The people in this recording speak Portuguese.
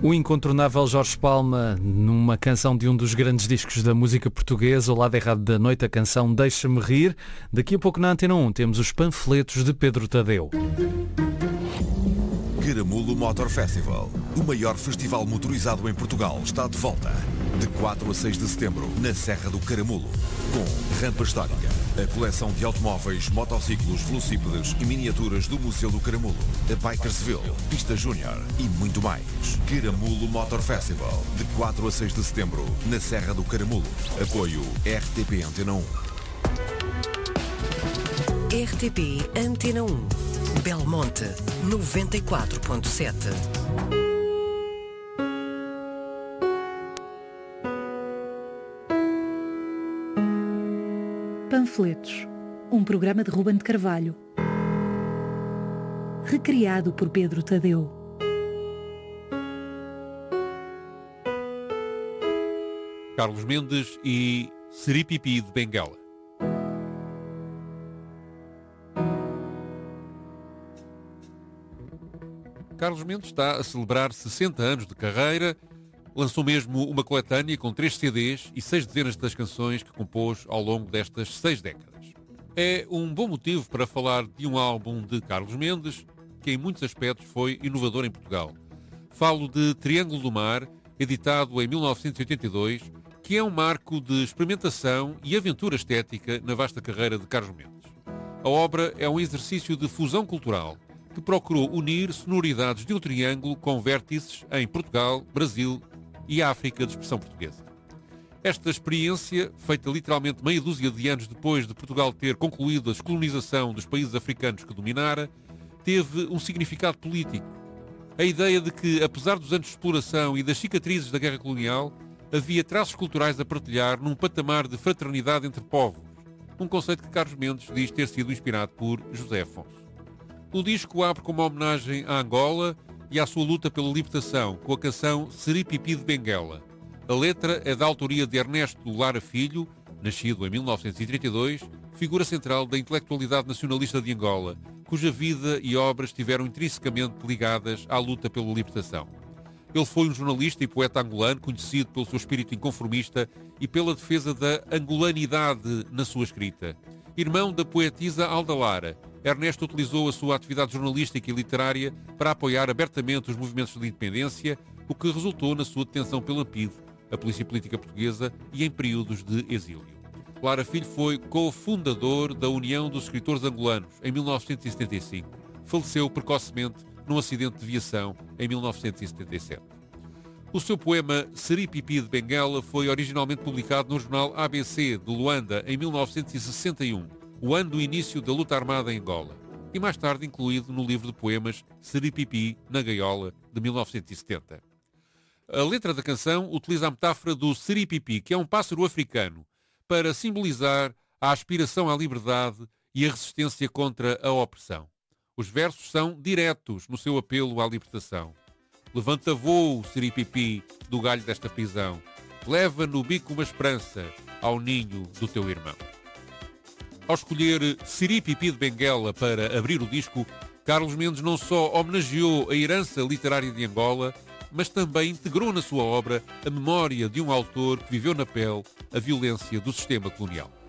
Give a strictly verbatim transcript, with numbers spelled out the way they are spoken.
O incontornável Jorge Palma, numa canção de um dos grandes discos da música portuguesa, ao lado errado da noite, a canção Deixa-me Rir. Daqui a pouco na Antena um temos os panfletos de Pedro Tadeu. Caramulo Motor Festival, o maior festival motorizado em Portugal, está de volta. De quatro a seis de setembro, na Serra do Caramulo. Com rampa histórica, a coleção de automóveis, motociclos, velocípedes e miniaturas do Museu do Caramulo, a Bikersville, Pista Júnior e muito mais. Caramulo Motor Festival, de quatro a seis de setembro, na Serra do Caramulo. Apoio R T P Antena um. R T P Antena um. Belmonte, noventa e quatro ponto sete. Panfletos, um programa de Ruben de Carvalho, recriado por Pedro Tadeu. Carlos Mendes e Siripipi de Benguela. Carlos Mendes está a celebrar sessenta anos de carreira. Lançou mesmo uma coletânea com três C Ds e seis dezenas das canções que compôs ao longo destas seis décadas. É um bom motivo para falar de um álbum de Carlos Mendes que em muitos aspectos foi inovador em Portugal. Falo de Triângulo do Mar, editado em mil novecentos e oitenta e dois, que é um marco de experimentação e aventura estética na vasta carreira de Carlos Mendes. A obra é um exercício de fusão cultural que procurou unir sonoridades de um triângulo com vértices em Portugal, Brasil e África de expressão portuguesa. Esta experiência, feita literalmente meia dúzia de anos depois de Portugal ter concluído a descolonização dos países africanos que dominara, teve um significado político. A ideia de que, apesar dos anos de exploração e das cicatrizes da guerra colonial, havia traços culturais a partilhar num patamar de fraternidade entre povos, um conceito que Carlos Mendes diz ter sido inspirado por José Afonso. O disco abre com uma homenagem à Angola e à sua luta pela libertação, com a canção Siripipi de Benguela. A letra é da autoria de Ernesto Lara Filho, nascido em mil novecentos e trinta e dois, figura central da intelectualidade nacionalista de Angola, cuja vida e obras estiveram intrinsecamente ligadas à luta pela libertação. Ele foi um jornalista e poeta angolano, conhecido pelo seu espírito inconformista e pela defesa da angolanidade na sua escrita. Irmão da poetisa Alda Lara, Ernesto utilizou a sua atividade jornalística e literária para apoiar abertamente os movimentos de independência, o que resultou na sua detenção pela P I D, a Polícia Política Portuguesa, e em períodos de exílio. Lara Filho foi cofundador da União dos Escritores Angolanos em mil novecentos e setenta e cinco. Faleceu precocemente num acidente de viação em mil novecentos e setenta e sete. O seu poema Siripipi de Benguela foi originalmente publicado no jornal A B C de Luanda em mil novecentos e sessenta e um, o ano do início da luta armada em Angola, e mais tarde incluído no livro de poemas Siripipi na Gaiola, de mil novecentos e setenta. A letra da canção utiliza a metáfora do siripipi, que é um pássaro africano, para simbolizar a aspiração à liberdade e a resistência contra a opressão. Os versos são diretos no seu apelo à libertação. Levanta voo, siripipi, do galho desta prisão. Leva no bico uma esperança ao ninho do teu irmão. Ao escolher Siripipi de Benguela para abrir o disco, Carlos Mendes não só homenageou a herança literária de Angola, mas também integrou na sua obra a memória de um autor que viveu na pele a violência do sistema colonial.